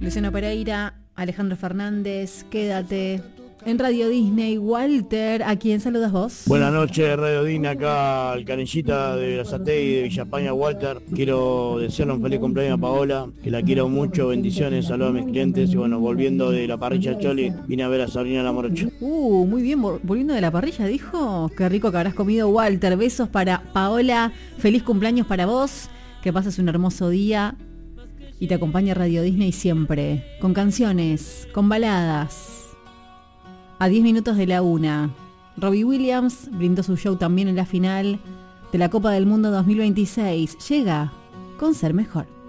Luciano Pereira, Alejandro Fernández, quédate. En Radio Disney, Walter, ¿a quién saludas vos? Buenas noches, Radio Disney, acá el Canillita de Brazatei y de Villa España, Walter. Quiero desearle un feliz cumpleaños a Paola, que la quiero mucho, bendiciones, saludos a mis clientes. Y bueno, volviendo de la parrilla Choli, vine a ver a Sabrina la Morocha. Muy bien, volviendo de la parrilla, dijo. Qué rico que habrás comido, Walter. Besos para Paola, feliz cumpleaños para vos, que pases un hermoso día. Y te acompaña Radio Disney siempre, con canciones, con baladas. A 10 minutos de la 1, Robbie Williams brindó su show también en la final de la Copa del Mundo 2026. Llega con Ser Mejor.